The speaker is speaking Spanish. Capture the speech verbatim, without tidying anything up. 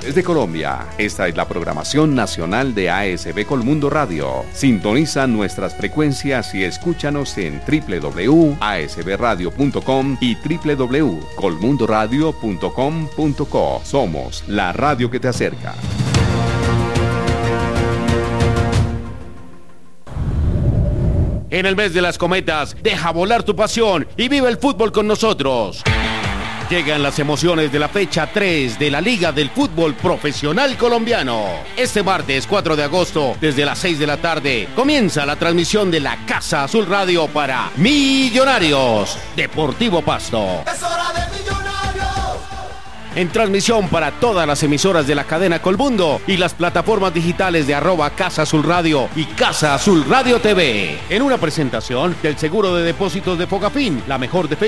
de Colombia. Esta es la programación nacional de A S B Colmundo Radio. Sintoniza nuestras frecuencias y escúchanos en doble u doble u doble u punto a s b radio punto com y doble u doble u doble u punto colmundo radio punto com punto co. Somos la radio que te acerca. En el mes de las cometas, deja volar tu pasión y vive el fútbol con nosotros. Llegan las emociones de la fecha tres de la Liga del Fútbol Profesional Colombiano. Este martes cuatro de agosto, desde las seis de la tarde, comienza la transmisión de la Casa Azul Radio para Millonarios Deportivo Pasto. ¡Es hora de Millonarios! En transmisión para todas las emisoras de la cadena Colmundo y las plataformas digitales de arroba Casa Azul Radio y Casa Azul Radio T V. En una presentación del Seguro de Depósitos de Fogafín, la mejor defensa